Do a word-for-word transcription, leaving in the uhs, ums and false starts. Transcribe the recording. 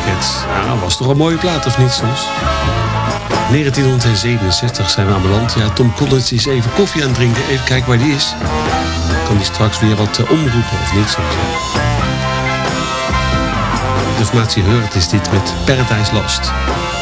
Cats. Ja, was toch een mooie plaat, of niet soms? negentienhonderdzevenenzestig zijn we aanbeland. Ja, Tom Collins is even koffie aan het drinken. Even kijken waar die is. Kan die straks weer wat uh, omroepen, of niet soms? De formatie Hurt is dit met Paradise Lost.